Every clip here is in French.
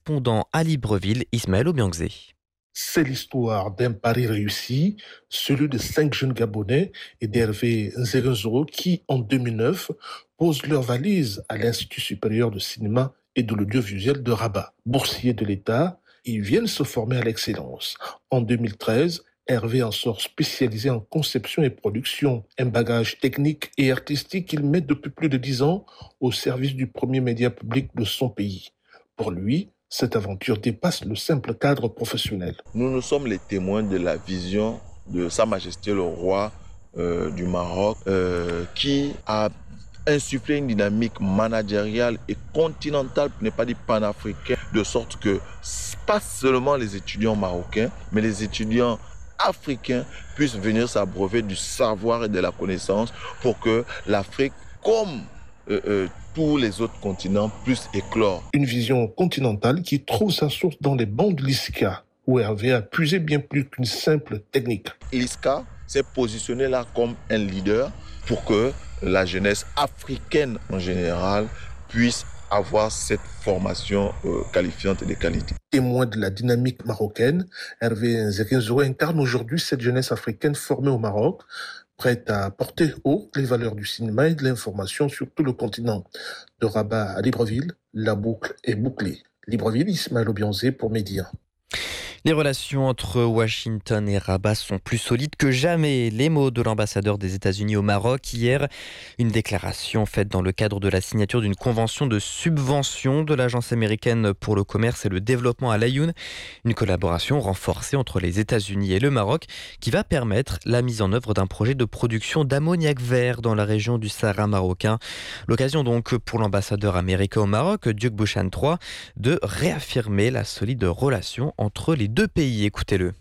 correspondant à Libreville, Ismaël Obiangzé. C'est l'histoire d'un pari réussi, celui de 5 jeunes Gabonais et d'Hervé Nzérenzoro qui, en 2009, posent leurs valises à l'Institut supérieur de cinéma et de l'audiovisuel de Rabat. Boursiers de l'État, ils viennent se former à l'excellence. En 2013, Hervé en sort spécialisé en conception et production, un bagage technique et artistique qu'il met depuis plus de 10 ans au service du premier média public de son pays. Pour lui, cette aventure dépasse le simple cadre professionnel. Nous sommes les témoins de la vision de Sa Majesté le Roi du Maroc qui a insufflé une dynamique managériale et continentale, pour ne pas dire panafricaine, de sorte que pas seulement les étudiants marocains, mais les étudiants africains puissent venir s'abreuver du savoir et de la connaissance pour que l'Afrique, comme tous les autres continents, puissent éclore. Une vision continentale qui trouve sa source dans les bancs de l'ISCA, où Hervé a puisé bien plus qu'une simple technique. L'ISCA s'est positionné là comme un leader pour que la jeunesse africaine en général puisse avoir cette formation qualifiante et de qualité. Témoin de la dynamique marocaine, Hervé Nzérenzoro incarne aujourd'hui cette jeunesse africaine formée au Maroc, prête à porter haut les valeurs du cinéma et de l'information sur tout le continent. De Rabat à Libreville, la boucle est bouclée. Libreville, Ismaël Obiangzé pour Média. Les relations entre Washington et Rabat sont plus solides que jamais. Les mots de l'ambassadeur des États-Unis au Maroc hier. Une déclaration faite dans le cadre de la signature d'une convention de subvention de l'Agence américaine pour le commerce et le développement à l'Aïoun. Une collaboration renforcée entre les États-Unis et le Maroc qui va permettre la mise en œuvre d'un projet de production d'ammoniac vert dans la région du Sahara marocain. L'occasion donc pour l'ambassadeur américain au Maroc, Duc Bouchan III, de réaffirmer la solide relation entre les deux pays. Écoutez-le.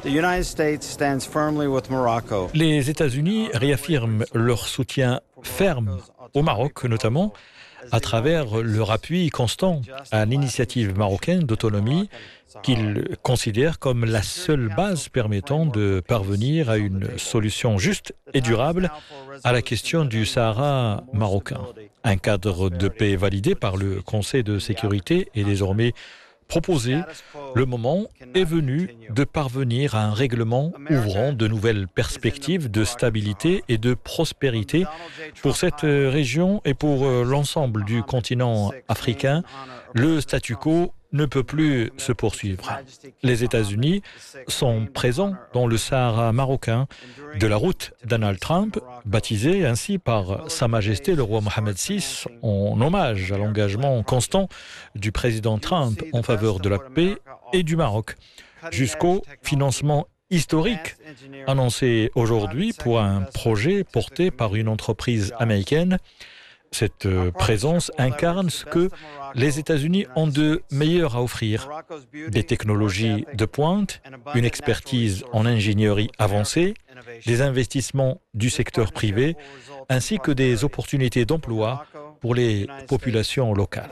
Les États-Unis réaffirment leur soutien ferme au Maroc, notamment à travers leur appui constant à l'initiative marocaine d'autonomie qu'ils considèrent comme la seule base permettant de parvenir à une solution juste et durable à la question du Sahara marocain. Un cadre de paix validé par le Conseil de sécurité est désormais proposé. Le moment est venu de parvenir à un règlement ouvrant de nouvelles perspectives de stabilité et de prospérité pour cette région et pour l'ensemble du continent africain. Le statu quo ne peut plus se poursuivre. Les États-Unis sont présents dans le Sahara marocain de la route Donald Trump, baptisée ainsi par Sa Majesté le roi Mohammed VI, en hommage à l'engagement constant du président Trump en faveur de la paix et du Maroc, jusqu'au financement historique annoncé aujourd'hui pour un projet porté par une entreprise américaine. Cette présence incarne ce que les États-Unis ont de meilleur à offrir. Des technologies de pointe, une expertise en ingénierie avancée, des investissements du secteur privé, ainsi que des opportunités d'emploi pour les populations locales.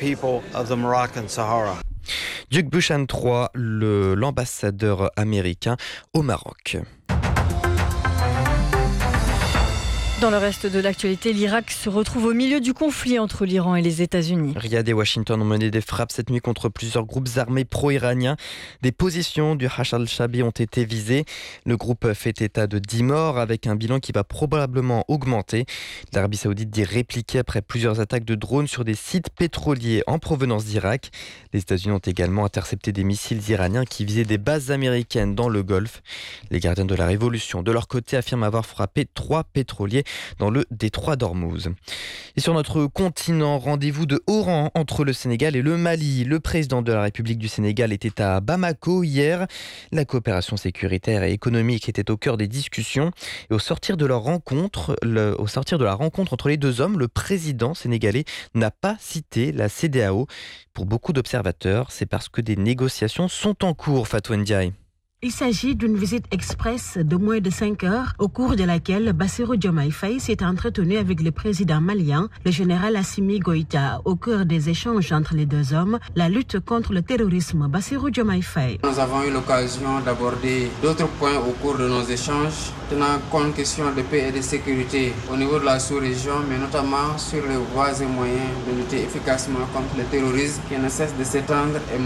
Duc Bouchan III, l'ambassadeur américain au Maroc. Dans le reste de l'actualité, l'Irak se retrouve au milieu du conflit entre l'Iran et les États-Unis. Riyad et Washington ont mené des frappes cette nuit contre plusieurs groupes armés pro-iraniens. Des positions du Hashd al-Shaabi ont été visées. Le groupe fait état de 10 morts avec un bilan qui va probablement augmenter. L'Arabie saoudite dit répliquer après plusieurs attaques de drones sur des sites pétroliers en provenance d'Irak. Les États-Unis ont également intercepté des missiles iraniens qui visaient des bases américaines dans le Golfe. Les gardiens de la Révolution, de leur côté, affirment avoir frappé 3 pétroliers dans le détroit d'Ormuz. Et sur notre continent, rendez-vous de haut rang entre le Sénégal et le Mali. Le président de la République du Sénégal était à Bamako hier. La coopération sécuritaire et économique était au cœur des discussions. Et au sortir de la rencontre entre les deux hommes, le président sénégalais n'a pas cité la CEDEAO. Pour beaucoup d'observateurs, c'est parce que des négociations sont en cours, Fatou Ndiaye. Il s'agit d'une visite express de moins de 5 heures, au cours de laquelle Bassirou Diomaye Faye s'est entretenu avec le président malien, le général Assimi Goïta. Au cœur des échanges entre les deux hommes, la lutte contre le terrorisme. Bassirou Diomaye Faye. Nous avons eu l'occasion d'aborder d'autres points au cours de nos échanges, tenant compte questions de paix et de sécurité au niveau de la sous-région, mais notamment sur les voies et moyens de lutter efficacement contre le terrorisme qui ne cesse de s'étendre et